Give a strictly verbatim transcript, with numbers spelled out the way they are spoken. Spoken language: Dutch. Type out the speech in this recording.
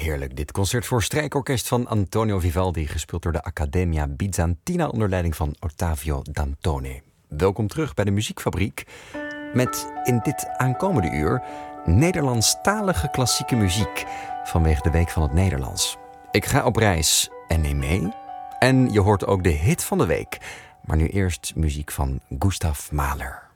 Heerlijk, dit concert voor strijkorkest van Antonio Vivaldi, gespeeld door de Accademia Bizantina onder leiding van Ottavio Dantone. Welkom terug bij de Muziekfabriek met in dit aankomende uur Nederlandstalige klassieke muziek vanwege de Week van het Nederlands. Ik ga op reis en neem mee. En je hoort ook de hit van de week. Maar nu eerst muziek van Gustav Mahler.